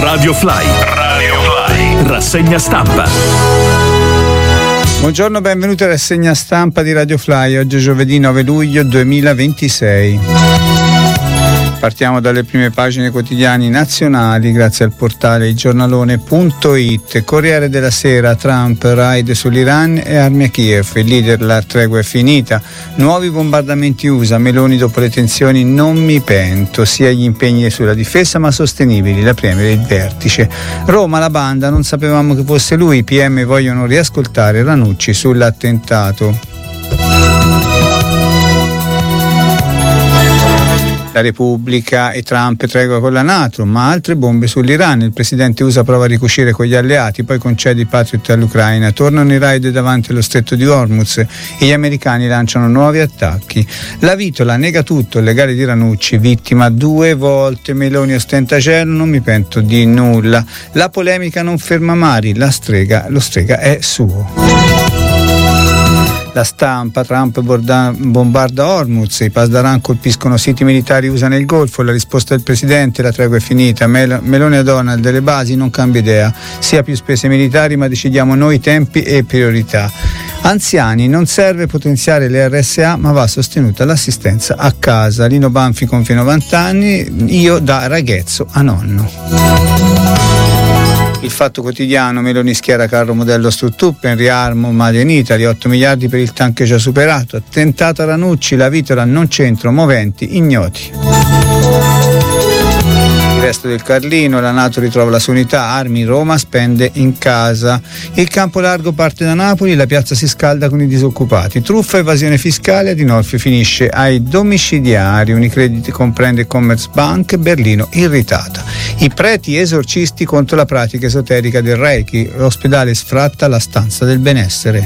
Radio Fly. Rassegna stampa. Buongiorno, benvenuti alla rassegna stampa di Radio Fly. Oggi è giovedì 9 luglio 2026. Partiamo dalle prime pagine quotidiani nazionali grazie al portale ilgiornalone.it. Corriere della Sera: Trump, raid sull'Iran e armi a Kiev. Il leader: la tregua è finita. Nuovi bombardamenti USA. Meloni: dopo le tensioni non mi pento. Sia gli impegni sulla difesa ma sostenibili. La premier il vertice. Roma: la banda, non sapevamo che fosse lui. I PM vogliono riascoltare Ranucci sull'attentato. La Repubblica: e Trump tregua con la NATO, ma altre bombe sull'Iran. Il presidente USA prova a ricucire con gli alleati, poi concede i Patriot all'Ucraina. Tornano i raid davanti allo stretto di Hormuz e gli americani lanciano nuovi attacchi. La Vitola nega tutto, il legale di Ranucci, vittima 2 volte. Meloni ostenta cielo, non mi pento di nulla. La polemica non ferma Mari, lo strega è suo. La Stampa: Trump bombarda Hormuz, i Pasdaran colpiscono siti militari USA nel Golfo. La risposta del presidente: la tregua è finita. Meloni a Donald: delle basi non cambia idea, sia più spese militari ma decidiamo noi tempi e priorità. Anziani: non serve potenziare le RSA ma va sostenuta l'assistenza a casa. Lino Banfi compie 90 anni, io da ragazzo a nonno. Il Fatto Quotidiano: Meloni schiera carro modello Stuttgart, riarmo Made in Italy, 8 miliardi per il tank già superato. Attentato a Ranucci, la Vitola non c'entro, moventi ignoti. Il resto del Carlino: la NATO ritrova la sua unità, armi Roma spende in casa. Il campo largo parte da Napoli, la piazza si scalda con i disoccupati. Truffa, evasione fiscale, Adinolfi finisce ai domiciliari. Unicredit comprende Commerzbank, Berlino irritata. I preti esorcisti contro la pratica esoterica del Reiki, l'ospedale sfratta la stanza del benessere.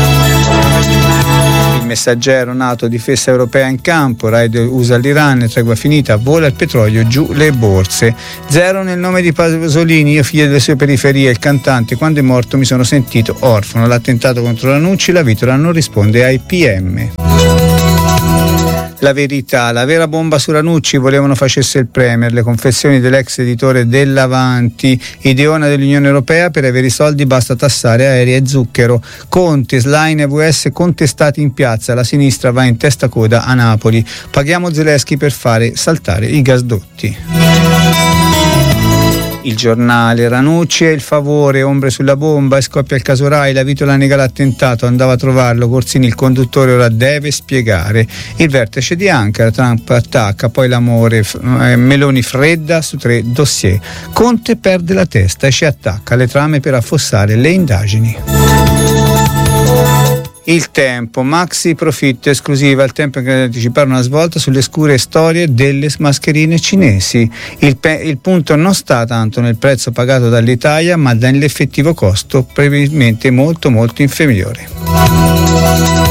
Il Messaggero: NATO, difesa europea in campo, raid USA all'Iran, tregua finita, vola il petrolio, giù le borse. Zero nel nome di Pasolini, io figlio delle sue periferie, il cantante: quando è morto mi sono sentito orfano. L'attentato contro Ranucci, la Vitola non risponde ai PM. La Verità: la vera bomba su Ranucci, volevano facesse il premier. Le confessioni dell'ex editore dell'Avanti, ideona dell'Unione Europea, per avere i soldi basta tassare aerei e zucchero. Conte, Schlein e AWS contestati in piazza, la sinistra va in testa coda a Napoli. Paghiamo Zelensky per fare saltare i gasdotti. Il Giornale: Ranucci e il favore, ombre sulla bomba e scoppia il caso Rai, la Vitola nega l'attentato, andava a trovarlo, Corsini il conduttore ora deve spiegare. Il vertice di Ankara, Trump attacca, poi l'amore, Meloni fredda su 3 dossier. Conte perde la testa e ci attacca, le trame per affossare le indagini. Il Tempo: maxi profitto esclusiva, il tempo in grado di anticipare una svolta sulle scure storie delle mascherine cinesi. Il punto non sta tanto nel prezzo pagato dall'Italia ma nell'effettivo costo, probabilmente molto inferiore.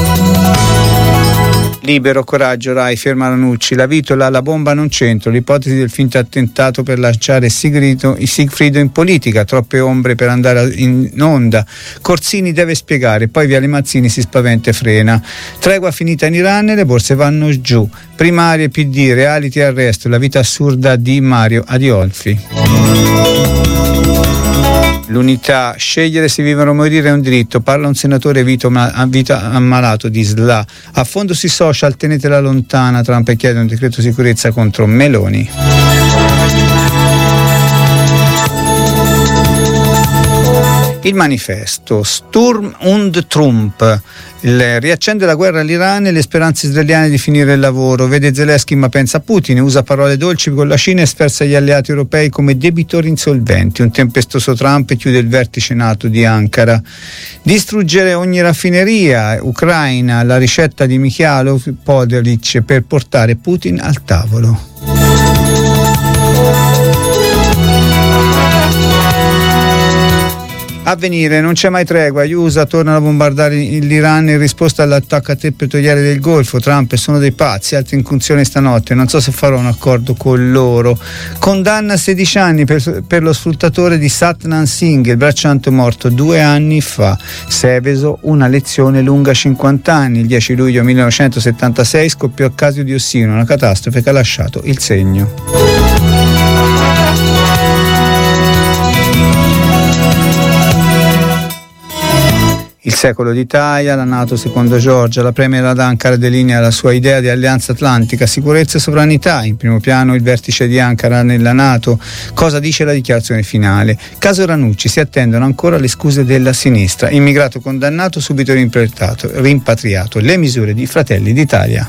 Libero: coraggio, Rai ferma Ranucci, la Vitola, la bomba non c'entro, l'ipotesi del finto attentato per lanciare Sigfrido in politica, troppe ombre per andare in onda. Corsini deve spiegare, poi Viale Mazzini si spaventa e frena. Tregua finita in Iran e le borse vanno giù. Primarie PD, reality e arresto, la vita assurda di Mario Adinolfi. L'Unità: scegliere se vivere o morire è un diritto, parla un senatore vita ammalato di SLA. A fondo sui social, tenetela lontana, Trump chiede un decreto sicurezza contro Meloni. Il Manifesto: Sturm und Trump, riaccende la guerra all'Iran e le speranze israeliane di finire il lavoro. Vede Zelensky ma pensa a Putin, usa parole dolci con la Cina e sferza gli alleati europei come debitori insolventi. Un tempestoso Trump chiude il vertice NATO di Ankara. Distruggere ogni raffineria, Ucraina, la ricetta di Mikhailo Podolic per portare Putin al tavolo. Avvenire: non c'è mai tregua, gli USA tornano a bombardare l'Iran in risposta all'attacco a te petroliere del Golfo. Trump: sono dei pazzi, altre incursioni stanotte, non so se farò un accordo con loro. Condanna a 16 anni per lo sfruttatore di Satnam Singh, il bracciante morto 2 anni fa. Seveso: una lezione lunga 50 anni. Il 10 luglio 1976 scoppiò il caso di Ossino, una catastrofe che ha lasciato il segno. secolo d'Italia, la NATO secondo Giorgia, la premier ad Ankara delinea la sua idea di alleanza atlantica, sicurezza e sovranità, in primo piano il vertice di Ankara nella NATO, cosa dice la dichiarazione finale? Caso Ranucci, si attendono ancora le scuse della sinistra, immigrato condannato subito rimpatriato, le misure di Fratelli d'Italia.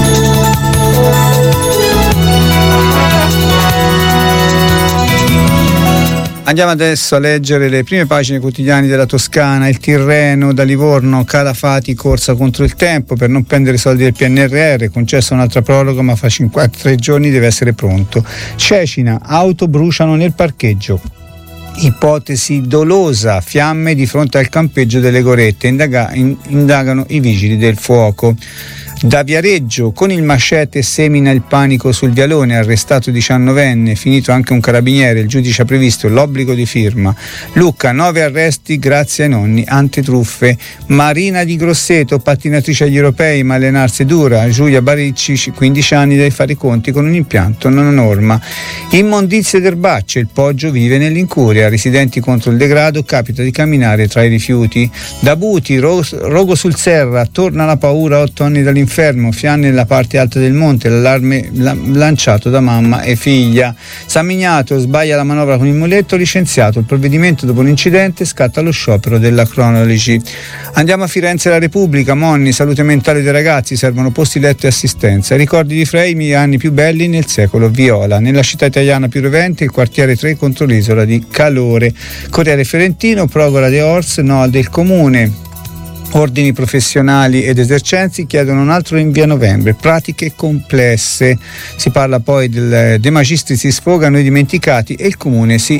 Andiamo adesso a leggere le prime pagine quotidiane della Toscana. Il Tirreno da Livorno, Calafati, corsa contro il tempo per non prendere i soldi del PNRR, concessa un'altra proroga ma fra 53 giorni deve essere pronto. Cecina, auto bruciano nel parcheggio. Ipotesi dolosa, fiamme di fronte al campeggio delle Gorette, indagano i vigili del fuoco. Da Viareggio, con il machete semina il panico sul vialone, arrestato 19enne, finito anche un carabiniere, il giudice ha previsto l'obbligo di firma. Lucca, 9 arresti grazie ai nonni antitruffe. Marina di Grosseto, pattinatrice agli europei ma allenarsi dura. Giulia Baricci, 15 anni, deve fare i conti con un impianto non a norma. Immondizie d'erbacce, il Poggio vive nell'incuria, residenti contro il degrado, capita di camminare tra i rifiuti. Da Buti, Rogo sul Serra, torna la paura, 8 anni dall'inferno, fiamme nella parte alta del monte, l'allarme lanciato da mamma e figlia. San Miniato, sbaglia la manovra con il muletto, licenziato il provvedimento dopo un incidente, scatta lo sciopero della cronologi. Andiamo a Firenze, la Repubblica, Monni, salute mentale dei ragazzi, servono posti letto e assistenza, ricordi di Frei, gli anni più belli nel secolo Viola, nella città italiana più rovente il quartiere 3 contro l'isola di Calore. Corriere Fiorentino, proroga de Ors, no del comune. Ordini professionali ed esercenti chiedono un altro rinvio a novembre, pratiche complesse. Si parla poi del De Magistris si sfoga, noi dimenticati, e il comune si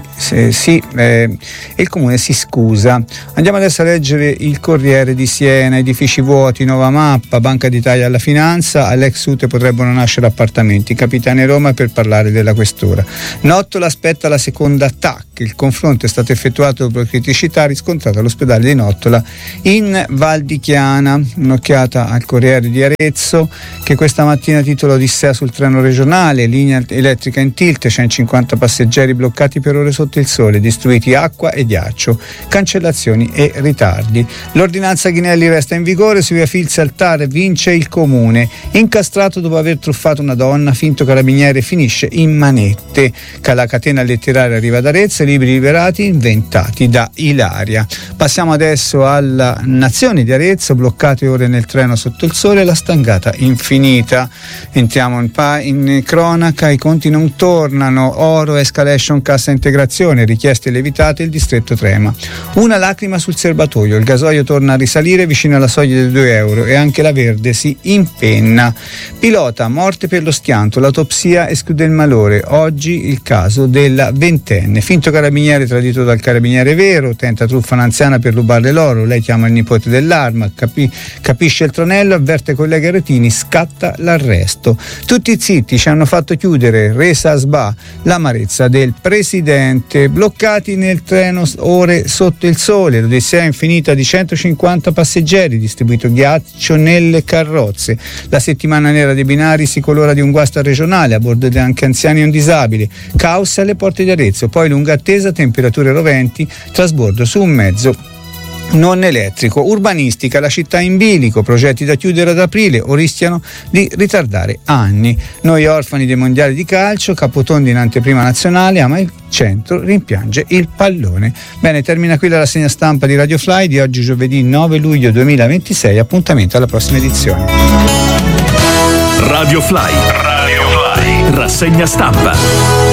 scusa. Andiamo adesso a leggere il Corriere di Siena, edifici vuoti, nuova mappa, Banca d'Italia alla finanza, all'ex Ute potrebbero nascere appartamenti, Capitani Roma per parlare della questura. Nottola aspetta la seconda TAC, il confronto è stato effettuato dopo le criticità riscontrate all'ospedale di Nottola in Val di Chiana. Un'occhiata al Corriere di Arezzo, che questa mattina titola Odissea sul treno regionale, linea elettrica in tilt, 150 passeggeri bloccati per ore sotto il sole, distruiti acqua e ghiaccio, cancellazioni e ritardi. L'ordinanza Ghinelli resta in vigore, su via Filzi al TAR vince il comune, incastrato dopo aver truffato una donna, finto carabiniere finisce in manette. La catena letteraria arriva ad Arezzo, libri liberati inventati da Ilaria. Passiamo adesso alla Nazione di Arezzo, bloccate ore nel treno sotto il sole, la stangata infinita. Entriamo in cronaca, i conti non tornano, oro, escalation, cassa integrazione, richieste levitate, il distretto trema. Una lacrima sul serbatoio, il gasolio torna a risalire vicino alla soglia dei €2 e anche la Verde si impenna. Pilota, morte per lo schianto, l'autopsia esclude il malore, oggi il caso della 20enne, finto carabiniere tradito dal carabiniere vero, tenta truffa un'anziana per rubarle l'oro, lei chiama il nipote dell'arma, capisce il tronello, avverte collega Retini, scatta l'arresto. Tutti zitti, ci hanno fatto chiudere, resa a Sba, l'amarezza del presidente. Bloccati nel treno ore sotto il sole, l'odissea infinita di 150 passeggeri, distribuito ghiaccio nelle carrozze. La settimana nera dei binari si colora di un guasto regionale, a bordo anche anziani e un disabile. Caos alle porte di Arezzo, poi lunga attesa, temperature roventi, trasbordo su un mezzo non elettrico. Urbanistica, la città in bilico, progetti da chiudere ad aprile o rischiano di ritardare anni. Noi orfani dei mondiali di calcio, Capotondi in anteprima nazionale, ama il centro, rimpiange il pallone. Bene, termina qui la rassegna stampa di Radio Fly di oggi, giovedì 9 luglio 2026. Appuntamento alla prossima edizione. Radio Fly, rassegna stampa.